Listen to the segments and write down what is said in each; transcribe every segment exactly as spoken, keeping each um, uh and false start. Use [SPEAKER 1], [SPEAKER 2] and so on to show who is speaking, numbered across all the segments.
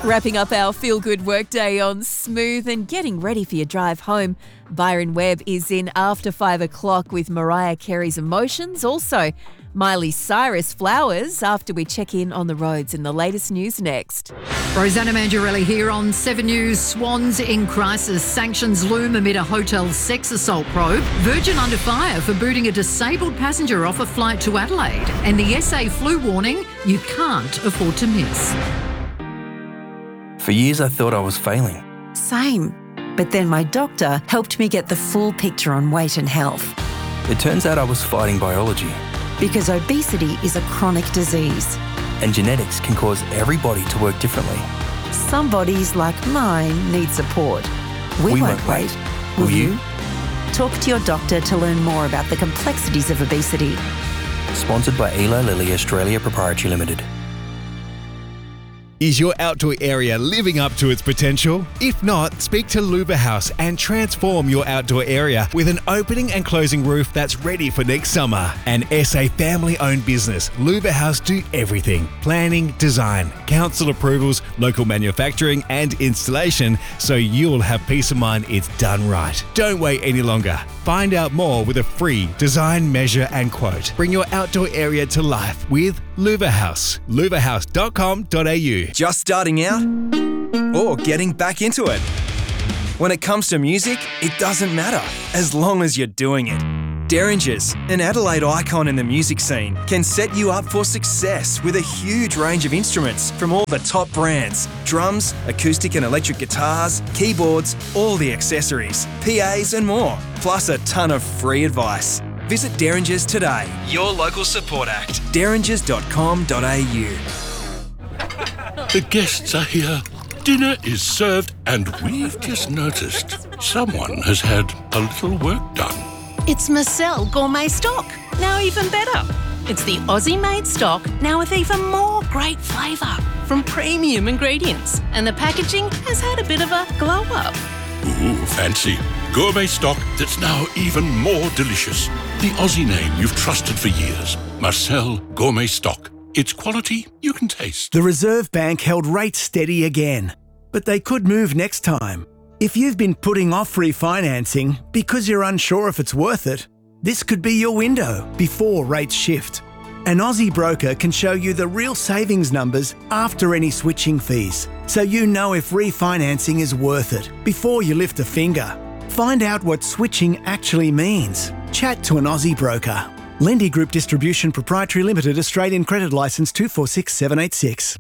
[SPEAKER 1] Wrapping up our feel-good workday on Smooth and getting ready for your drive home. Byron Webb is in after five o'clock with Mariah Carey's Emotions. Also, Miley Cyrus Flowers after we check in on the roads in the latest news next.
[SPEAKER 2] Rosanna Mangiarelli here on Seven News. Swans in crisis. Sanctions loom amid a hotel sex assault probe. Virgin under fire for booting a disabled passenger off a flight to Adelaide. And the S A flu warning you can't afford to miss.
[SPEAKER 3] For years I thought I was failing.
[SPEAKER 4] Same. But then my doctor helped me get the full picture on weight and health.
[SPEAKER 3] It turns out I was fighting biology.
[SPEAKER 4] Because obesity is a chronic disease.
[SPEAKER 3] And genetics can cause every body to work differently.
[SPEAKER 4] Some bodies, like mine, need support. We,
[SPEAKER 3] We
[SPEAKER 4] won't,
[SPEAKER 3] won't
[SPEAKER 4] wait.
[SPEAKER 3] wait.
[SPEAKER 4] Will
[SPEAKER 3] Will
[SPEAKER 4] you?
[SPEAKER 3] you?
[SPEAKER 4] Talk to your doctor to learn more about the complexities of obesity.
[SPEAKER 3] Sponsored by Eli Lilly Australia Proprietary Limited.
[SPEAKER 5] Is your outdoor area living up to its potential? If not, speak to Luba House and transform your outdoor area with an opening and closing roof that's ready for next summer. An S A family-owned business, Luba House do everything. Planning, design, council approvals, local manufacturing and installation, so you'll have peace of mind it's done right. Don't wait any longer. Find out more with a free design, measure and quote. Bring your outdoor area to life with Luba House. luva house dot com dot a u.
[SPEAKER 6] Just starting out or getting back into it? When it comes to music, it doesn't matter as long as you're doing it. Derringers, an Adelaide icon in the music scene, can set you up for success with a huge range of instruments from all the top brands. Drums, acoustic and electric guitars, keyboards, all the accessories, P As and more, plus a ton of free advice. Visit Derringers today, your local support act, derringers dot com dot a u.
[SPEAKER 7] The guests are here. Dinner is served, and we've just noticed someone has had a little work done.
[SPEAKER 8] It's Marcel Gourmet Stock, now even better. It's the Aussie-made stock, now with even more great flavour from premium ingredients. And the packaging has had a bit of a glow-up.
[SPEAKER 7] Ooh, fancy. Gourmet stock that's now even more delicious. The Aussie name you've trusted for years. Marcel Gourmet Stock. It's quality you can taste.
[SPEAKER 9] The Reserve Bank held rates steady again, but they could move next time. If you've been putting off refinancing because you're unsure if it's worth it, this could be your window before rates shift. An Aussie broker can show you the real savings numbers after any switching fees, so you know if refinancing is worth it before you lift a finger. Find out what switching actually means. Chat to an Aussie broker. Lendy Group Distribution Proprietary Limited, Australian Credit Licence two four six seven eight six.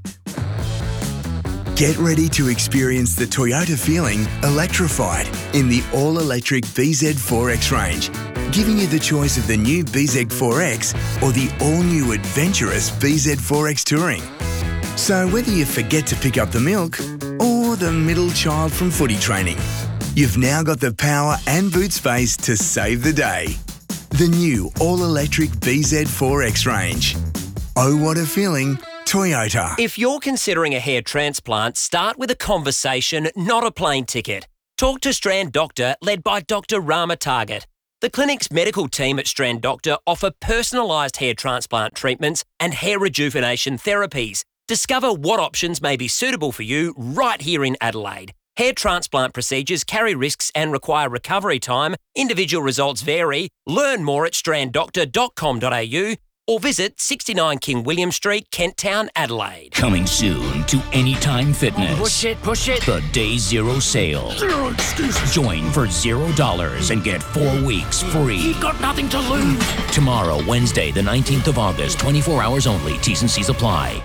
[SPEAKER 10] Get ready to experience the Toyota feeling electrified in the all-electric B Z four X range, giving you the choice of the new B Z four X or the all-new adventurous B Z four X Touring. So whether you forget to pick up the milk or the middle child from footy training, you've now got the power and boot space to save the day. The new all-electric B Z four X range. Oh, what a feeling, Toyota.
[SPEAKER 11] If you're considering a hair transplant, start with a conversation, not a plane ticket. Talk to Strand Doctor, led by Doctor Rama Target. The clinic's medical team at Strand Doctor offer personalised hair transplant treatments and hair rejuvenation therapies. Discover what options may be suitable for you right here in Adelaide. Hair transplant procedures carry risks and require recovery time. Individual results vary. Learn more at strand doctor dot com dot a u or visit sixty-nine King William Street, Kent Town, Adelaide.
[SPEAKER 12] Coming soon to Anytime Fitness.
[SPEAKER 11] Push it, push it.
[SPEAKER 12] The Day Zero Sale.
[SPEAKER 7] Zero excuses.
[SPEAKER 12] Join for zero dollars and get four weeks free.
[SPEAKER 7] You've got nothing to lose.
[SPEAKER 12] Tomorrow, Wednesday, the nineteenth of August, twenty-four hours only. T's and C's apply.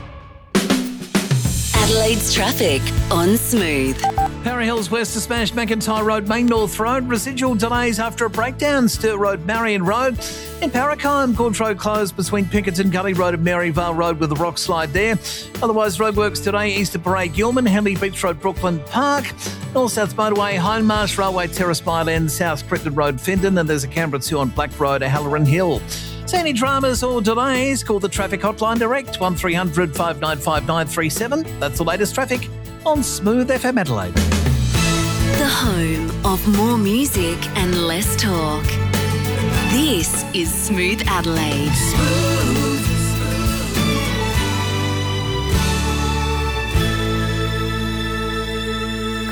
[SPEAKER 13] Adelaide's traffic on Smooth.
[SPEAKER 14] Parry Hills West to Smash McIntyre Road, Main North Road. Residual delays after a breakdown. Sturt Road, Marion Road. In Paracombe, Gorge Road closed between Pinkerton Gully Road and Maryvale Road with a rock slide there. Otherwise, roadworks today, Easter Parade, Gilman, Henley Beach Road, Brooklyn Park. North South Motorway, Hindmarsh Railway Terrace, Mile End, South Crittenden Road, Findon. And there's a Canberra two on Black Road, Halloran Hill. See any dramas or delays, call the traffic hotline direct, one three hundred five nine five nine three seven. That's the latest traffic on Smooth F M Adelaide.
[SPEAKER 13] The home of more music and less talk. This is Smooth Adelaide. Smooth.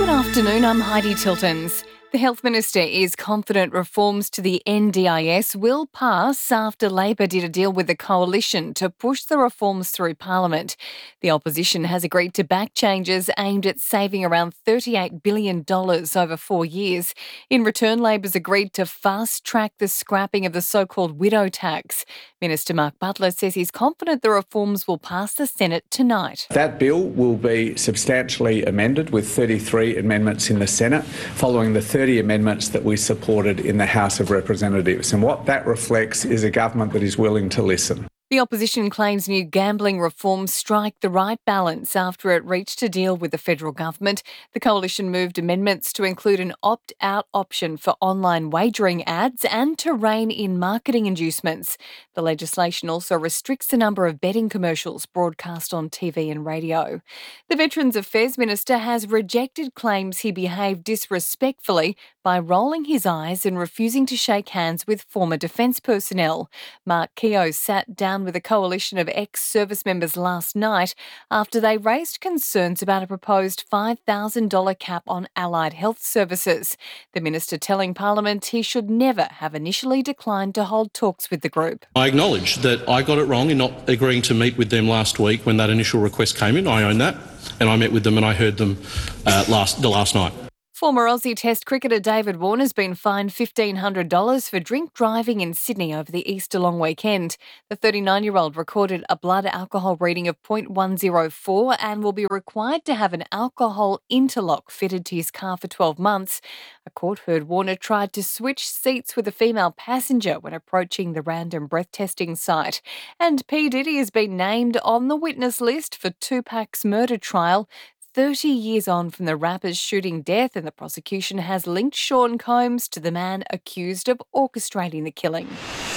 [SPEAKER 15] Good afternoon, I'm Heidi Tiltons. The Health Minister is confident reforms to the N D I S will pass after Labor did a deal with the Coalition to push the reforms through Parliament. The opposition has agreed to back changes aimed at saving around thirty-eight billion dollars over four years. In return, Labor's agreed to fast-track the scrapping of the so-called widow tax. Minister Mark Butler says he's confident the reforms will pass the Senate tonight.
[SPEAKER 16] That bill will be substantially amended with thirty-three amendments in the Senate, following the thirty amendments that we supported in the House of Representatives. And what that reflects is a government that is willing to listen.
[SPEAKER 15] The opposition claims new gambling reforms strike the right balance after it reached a deal with the federal government. The coalition moved amendments to include an opt-out option for online wagering ads and to rein in marketing inducements. The legislation also restricts the number of betting commercials broadcast on T V and radio. The Veterans Affairs Minister has rejected claims he behaved disrespectfully by rolling his eyes and refusing to shake hands with former defence personnel. Mark Keogh sat down with a coalition of ex-service members last night after they raised concerns about a proposed five thousand dollars cap on allied health services. The minister telling Parliament he should never have initially declined to hold talks with the group.
[SPEAKER 17] I acknowledge that I got it wrong in not agreeing to meet with them last week when that initial request came in. I own that, and I met with them and I heard them uh, last the last night.
[SPEAKER 15] Former Aussie Test cricketer David Warner has been fined fifteen hundred dollars for drink driving in Sydney over the Easter long weekend. The thirty-nine-year-old recorded a blood alcohol reading of zero point one oh four and will be required to have an alcohol interlock fitted to his car for twelve months. A court heard Warner tried to switch seats with a female passenger when approaching the random breath testing site. And P. Diddy has been named on the witness list for Tupac's murder trial. thirty years on from the rapper's shooting death, and the prosecution has linked Sean Combs to the man accused of orchestrating the killing.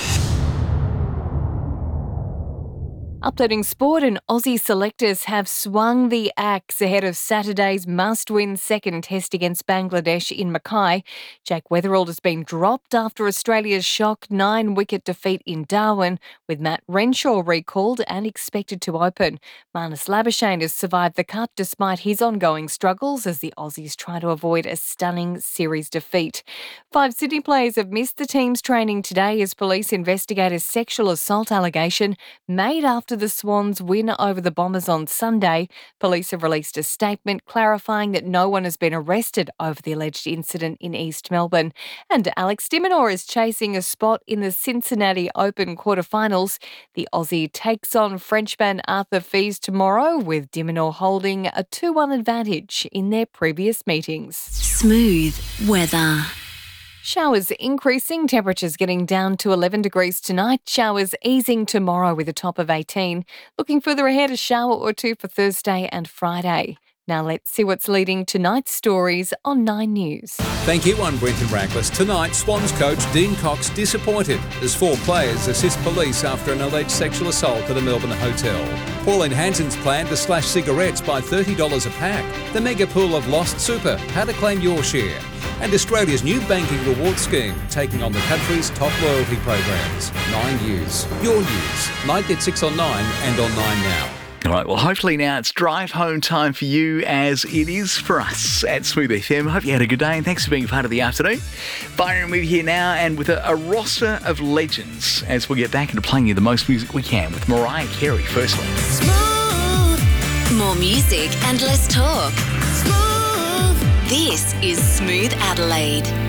[SPEAKER 15] Updating sport, and Aussie selectors have swung the axe ahead of Saturday's must-win second test against Bangladesh in Mackay. Jack Weatherald has been dropped after Australia's shock nine-wicket defeat in Darwin, with Matt Renshaw recalled and expected to open. Marnus Labuschagne has survived the cut despite his ongoing struggles as the Aussies try to avoid a stunning series defeat. Five Sydney players have missed the team's training today as police investigate a sexual assault allegation made after the Swans' win over the Bombers on Sunday. Police have released a statement clarifying that no one has been arrested over the alleged incident in East Melbourne. And Alex de Minaur is chasing a spot in the Cincinnati Open quarterfinals. The Aussie takes on Frenchman Arthur Fils tomorrow, with de Minaur holding a two one advantage in their previous meetings.
[SPEAKER 13] Smooth weather.
[SPEAKER 15] Showers increasing, temperatures getting down to eleven degrees tonight. Showers easing tomorrow with a top of eighteen. Looking further ahead, a shower or two for Thursday and Friday. Now let's see what's leading tonight's stories on Nine News.
[SPEAKER 18] Thank you, I'm Brenton Rackless. Tonight, Swans coach Dean Cox disappointed as four players assist police after an alleged sexual assault at a Melbourne hotel. Pauline Hanson's plan to slash cigarettes by thirty dollars a pack. The mega pool of lost super, how to claim your share. And Australia's new banking reward scheme, taking on the country's top loyalty programs. Nine News. Your news. Night at six on Nine and on Nine now.
[SPEAKER 19] All right, well, hopefully now it's drive home time for you, as it is for us at Smooth F M. Hope you had a good day, and thanks for being part of the afternoon. Byron with you here now, and with a, a roster of legends as we get back into playing you the most music we can with Mariah Carey firstly.
[SPEAKER 13] Smooth. More music and less talk. Smooth. This is Smooth Adelaide.